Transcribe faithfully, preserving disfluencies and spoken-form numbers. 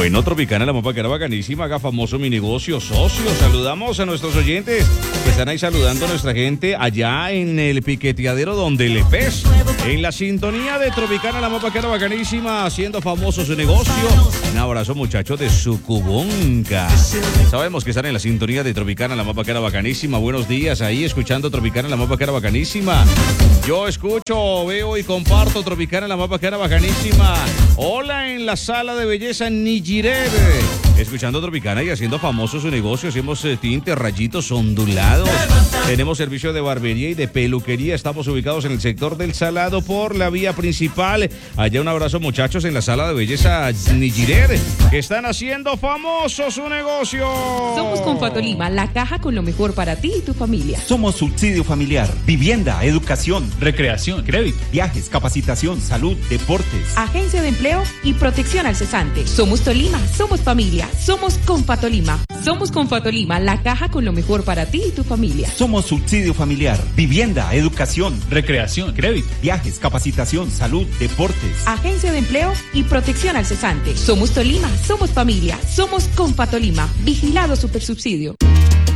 Bueno, Tropicana, la mopa que era bacanísima, haga famoso mi negocio, socio. Saludamos a nuestros oyentes que están ahí saludando a nuestra gente allá en el piqueteadero donde le pes. En la sintonía de Tropicana, la mopa que era bacanísima, haciendo famoso su negocio. Un abrazo, muchachos de Sucubonca. Sabemos que están en la sintonía de Tropicana, la mopa que era bacanísima. Buenos días ahí, escuchando Tropicana, la mopa que era bacanísima. Yo escucho, veo y comparto Tropicana, la mopa que era bacanísima. Hola en la sala de belleza Nijirer, escuchando Tropicana y haciendo famoso su negocio. Hacemos eh, tintes, rayitos ondulados. Tenemos servicio de barbería y de peluquería. Estamos ubicados en el sector del Salado por la vía principal. Allá un abrazo, muchachos, en la sala de belleza Nijirer, que están haciendo famoso su negocio. Somos Confatolima, la caja con lo mejor para ti y tu familia. Somos subsidio familiar, vivienda, educación, recreación, crédito, viajes, capacitación, salud, deportes, agencia de empleo y protección al cesante. Somos Tolima, somos familia, somos Confatolima. Somos Confatolima, la caja con lo mejor para ti y tu familia. Somos subsidio familiar, vivienda, educación, recreación, crédito, viajes, capacitación, salud, deportes, agencia de empleo y protección al cesante. Somos Tolima, somos familia, somos Confatolima, vigilado Supersubsidio.